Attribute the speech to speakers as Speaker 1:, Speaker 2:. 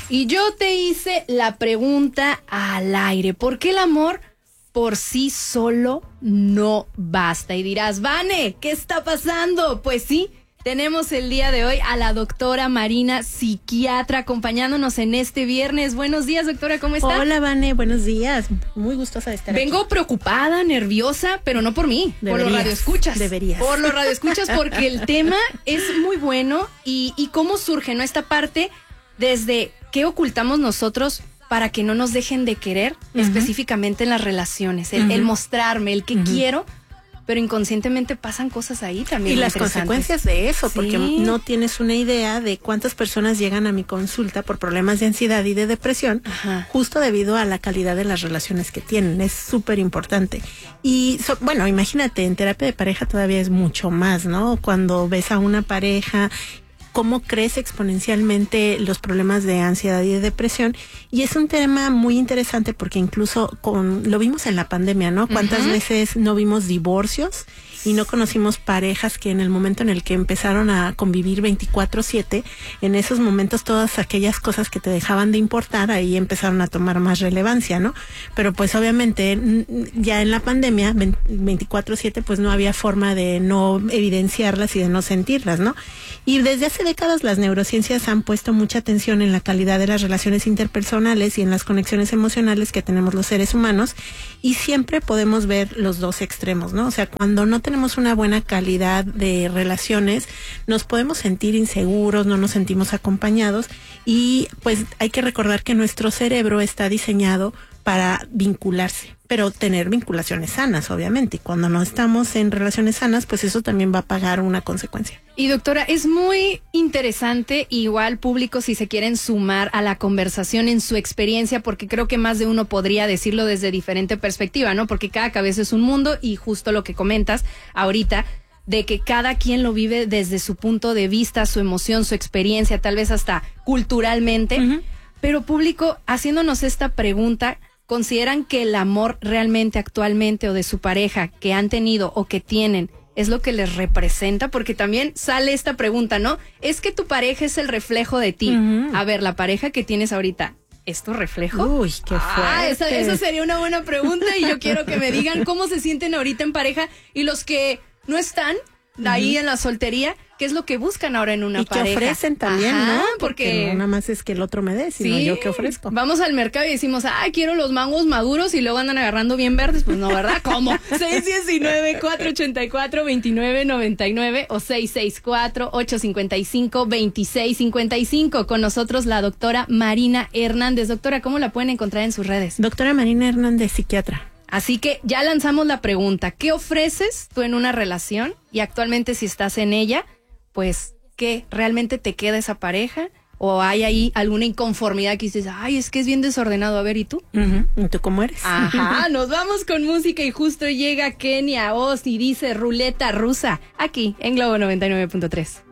Speaker 1: Y yo te hice la pregunta al aire. ¿Por qué el amor por sí solo no basta? Y dirás, Vane, ¿qué está pasando? Pues sí, tenemos el día de hoy a la doctora Marina, psiquiatra, acompañándonos en este viernes. Buenos días, doctora, ¿cómo está?
Speaker 2: Hola, Vane, buenos días. Muy gustosa de estar aquí.
Speaker 1: Vengo preocupada, nerviosa, pero no por mí, por los radioescuchas.
Speaker 2: Deberías.
Speaker 1: Por los radioescuchas, porque el tema es muy bueno y cómo surge, ¿no? Esta parte desde qué ocultamos nosotros para que no nos dejen de querer, específicamente en las relaciones. El mostrarme, el que quiero, pero inconscientemente pasan cosas ahí también.
Speaker 2: Y las consecuencias de eso, porque no tienes una idea de cuántas personas llegan a mi consulta por problemas de ansiedad y de depresión, justo debido a la calidad de las relaciones que tienen. Es súper importante. Y bueno, imagínate, en terapia de pareja todavía es mucho más, ¿no? Cuando ves a una pareja, cómo crece exponencialmente los problemas de ansiedad y de depresión. Y es un tema muy interesante porque incluso lo vimos en la pandemia, ¿no? ¿Cuántas veces no vimos divorcios y no conocimos parejas que en el momento en el que empezaron a convivir 24/7, en esos momentos todas aquellas cosas que te dejaban de importar, ahí empezaron a tomar más relevancia, ¿no? Pero pues obviamente ya en la pandemia 24/7 pues no había forma de no evidenciarlas y de no sentirlas, ¿no? Y desde hace décadas las neurociencias han puesto mucha atención en la calidad de las relaciones interpersonales y en las conexiones emocionales que tenemos los seres humanos, y siempre podemos ver los dos extremos, ¿no? O sea, cuando no tenemos una buena calidad de relaciones, nos podemos sentir inseguros, no nos sentimos acompañados, y pues hay que recordar que nuestro cerebro está diseñado para vincularse, pero tener vinculaciones sanas, obviamente. Y cuando no estamos en relaciones sanas, pues eso también va a pagar una consecuencia.
Speaker 1: Y doctora, es muy interesante, igual público, si se quieren sumar a la conversación en su experiencia, porque creo que más de uno podría decirlo desde diferente perspectiva, ¿no? Porque cada cabeza es un mundo, y justo lo que comentas ahorita, de que cada quien lo vive desde su punto de vista, su emoción, su experiencia, tal vez hasta culturalmente. Pero público, haciéndonos esta pregunta, ¿consideran que el amor realmente actualmente, o de su pareja que han tenido o que tienen, es lo que les representa? Porque también sale esta pregunta, ¿no? Es que tu pareja es el reflejo de ti. A ver, la pareja que tienes ahorita, ¿es tu reflejo?
Speaker 2: Uy, qué fuerte.
Speaker 1: Esa sería una buena pregunta, y yo quiero que me digan cómo se sienten ahorita en pareja, y los que no están ahí en la soltería, ¿qué es lo que buscan ahora en una pareja?
Speaker 2: Y que ofrecen también, ¿no?
Speaker 1: Porque
Speaker 2: no nada más es que el otro me dé, sino yo que ofrezco.
Speaker 1: Vamos al mercado y decimos, quiero los mangos maduros, y luego andan agarrando bien verdes. Pues no, ¿verdad? ¿Cómo? 619-484-2999 o 664-855-2655. Con nosotros la doctora Marina Hernández. Doctora, ¿cómo la pueden encontrar en sus redes?
Speaker 2: Doctora Marina Hernández, psiquiatra.
Speaker 1: Así que ya lanzamos la pregunta, ¿qué ofreces tú en una relación? Y actualmente, si estás en ella, pues, ¿qué? ¿Realmente te queda esa pareja? ¿O hay ahí alguna inconformidad que dices, es que es bien desordenado? A ver, ¿y tú?
Speaker 2: ¿Y tú cómo eres?
Speaker 1: Ajá, nos vamos con música, y justo llega Kenia Oz y dice Ruleta Rusa, aquí en Globo 99.3.